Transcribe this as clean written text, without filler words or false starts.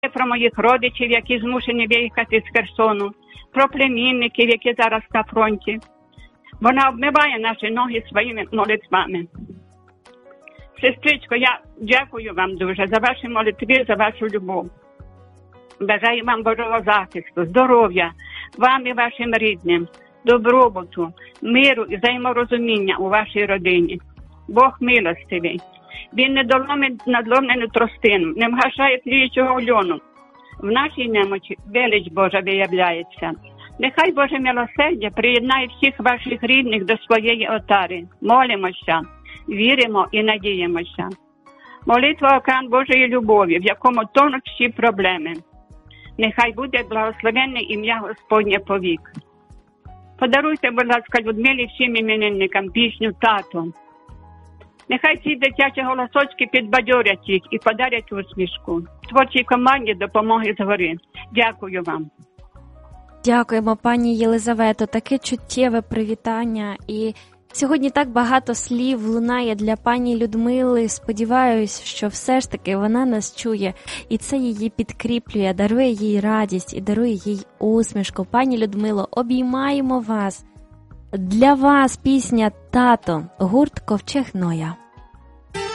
про моїх родичів, які змушені виїхати з Херсону, про племінників, які зараз на фронті. Вона обмиває наші ноги своїми молитвами. Сестричко, я дякую вам дуже за ваші молитви, за вашу любов. Бажаю вам Божого захисту, здоров'я, вам і вашим рідним, добробуту, миру і взаєморозуміння у вашій родині. Бог милостивий. Він не доломить надломлену тростину, не вгашає тліючого льону. В нашій немочі велич Божа виявляється. Нехай Боже милосердя приєднає всіх ваших рідних до своєї отари. Молимося, віримо і надіємося. Молитва – океан Божої любові, в якому тонуть всі проблеми. Нехай буде благословенне ім'я Господнє повік. Подаруйте, будь ласка, Людмилі всім іменинникам пісню «Тато». Нехай ці дитячі голосочки підбадьорять їх і подарять усмішку. Творчій команді допомоги згори. Дякую вам. Дякуємо, пані Єлизавето. Таке чуттєве привітання. І сьогодні так багато слів лунає для пані Людмили. Сподіваюсь, що все ж таки вона нас чує. І це її підкріплює, дарує їй радість і дарує їй усмішку. Пані Людмило, обіймаємо вас. Для вас пісня «Тато», гурт «Ковчег Ноя».